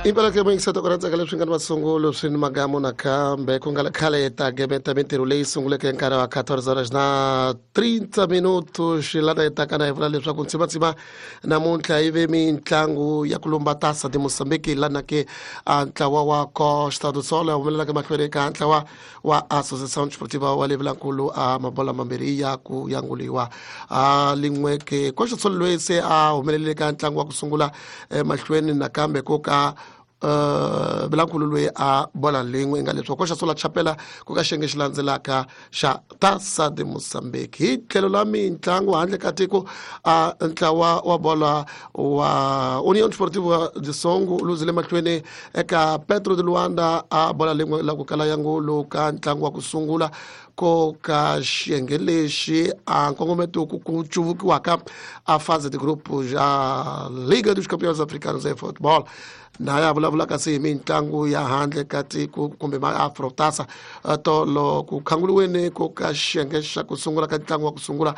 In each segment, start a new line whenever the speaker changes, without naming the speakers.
Impela ke mengisa tokoranza kale swingana masungulo swini magamo na kambe kungala kale tagementamente rule isungule ke nkara wa 14 horas na 30 minutos lana itakana ivula leswaku ntsimatsima namuntlha ive mitlangu ya kulumba tasa de Mozambique lana ke ntlawa wa Costa do Sol umelela ke mahlwele ka ntlawa wa Associação Desportiva wa Levilankulu a mabola mambiri ya ku yanguliwa lingwe ke Costa do Sol lwese umelele ka ntlangu wa kusungula mahlweni na kambe koka Bilankulu lwe a bola lingwe nga leswo Costa Sola chapela kuka xenge xilandzelaka xa tasa de Mozambique hi tlhelo la mitlangu handle ka tiko ntlawa wa bola wa União Desportiva de Songo luzile mahlweni eka Petro de Luanda a bola lingwe la ku kala yangulo ka ntlangu wa kusungula ko ka xiyenge lexi a nkongometo ku chuvukiwaka a fase de grupo ja Liga dos Campeões Africanos de Futebol na ya vulavula kasi mitlangu ya handle ka tiko kumbe ma afrotasa tolo ku khanguliweni ko ka xiyenge xa ku sungula ka ntlangu wa ku sungula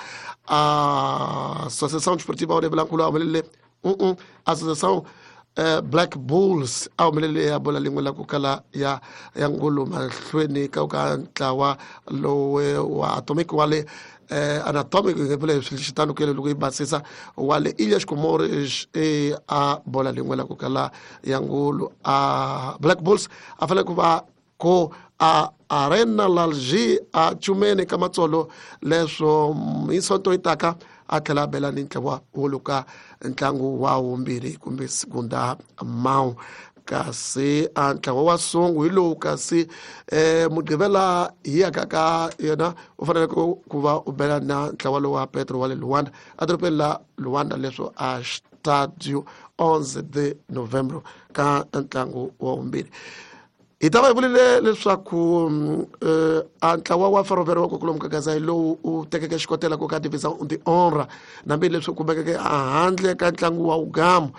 Associação Desportiva wa Levilankulu amelele Associação Black Bulls amelele ya bola lingwe la ku kala ya ngulu mahlweni ka ntlawa lowe wa Atomic wale Anatomic ngepele xitano kele luku ibasisa wale Ilhas Comores a bola lingwe la ku kala ya ngulu Black Bulls afale ku va ko Arena Lalji a chumene kamatsolo leswo isonto itaka atlhela bela ni ntlawa woluka ntlangu wa wumbirhi kumbe segunda mau kasi ntlawa wa Songo hi lowu kasi mugqivela hi yakaka yena u fanele ku va u bela na ntlawa lowu wa Petro wa le Luanda adorobeni la Luanda leswo a Stadio 11 de Novembro ka ntlangu wa wumbirhi itava ivulile leswaku ntlawa wa Ferroviário wa Kokolomu Kagaza lowu u tekeke xikotela ku ka Divisão de Honra nambi leswi kumekeke handle ka ntlangu wa Ugamu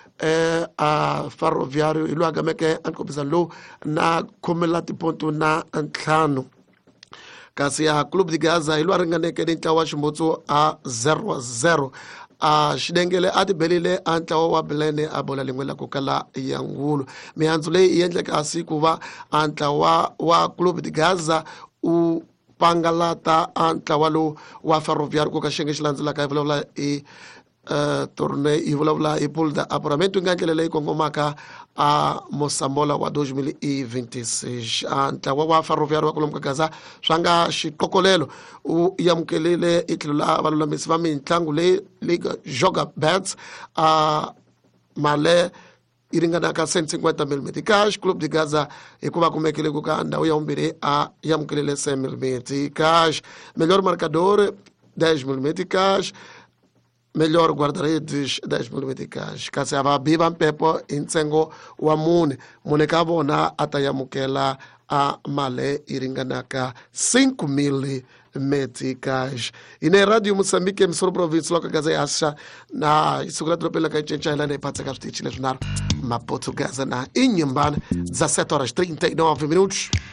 a Ferroviário ilo agameke ankombisa lowu na khomela tiponto na 5 kasi a Clube de Gaza ilo ringaneke ni ntlawa ximbutsu a 0-0 xidengele a tibelile a ntlawa wa Belene a bola lingwe la ku kala yangulu mihandzu leyi yi endleka siku va a ntlawa wa Clube de Gaza u pangalata a ntlawa lowu wa Ferroviário ku ka xiyenge xi landzelaka hi vulavula i torneio i vulavula i pool da apuramento nga ndlela leyi kongomaka a Mosambola wa 2026 a ntlawa wa Ferroviário wa Kokolomu Kagaza swa nga xikokolelo u yamukelele i tlhelo la valulamisi va mitlangu leyi Liga Joga Bets male i ringanaka 150 mm cash Clube de Gaza hikuva kumekele ku ka ndhawu ya vumbirhi a yamukelele 100 mm cash melhor marcador 10 mm cash melhor guarda-redes 10 mm cash kasi ava biva mpepo hi ntsengo wa mune ka vona a ta yamukela a male i ringanaka 5,000 mm cash ine Radio Moçambique emisora province loka Gaza yasha na isukula dropela ka ichencha ila na ipatsa ka switichi leswinaro maportuguesa na inyumbana 17 horas 39 minutos